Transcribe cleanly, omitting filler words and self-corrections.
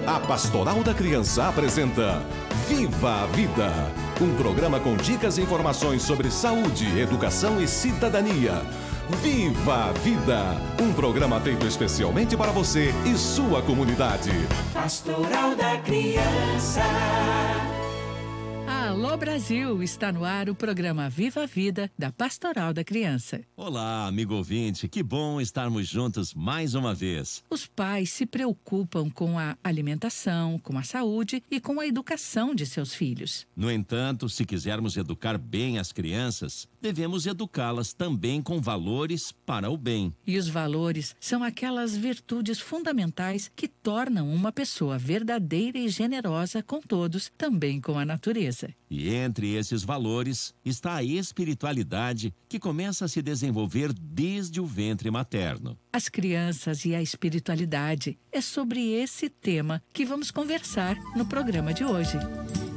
A Pastoral da Criança apresenta Viva a Vida, um programa com dicas e informações sobre saúde, educação e cidadania. Viva a Vida, um programa feito especialmente para você e sua comunidade. Pastoral da Criança. Alô Brasil, está no ar o programa Viva a Vida da Pastoral da Criança. Olá, amigo ouvinte, que bom estarmos juntos mais uma vez. Os pais se preocupam com a alimentação, com a saúde e com a educação de seus filhos. No entanto, se quisermos educar bem as crianças, devemos educá-las também com valores para o bem. E os valores são aquelas virtudes fundamentais que tornam uma pessoa verdadeira e generosa com todos, também com a natureza. E entre esses valores está a espiritualidade, que começa a se desenvolver desde o ventre materno. As crianças e a espiritualidade. É sobre esse tema que vamos conversar no programa de hoje.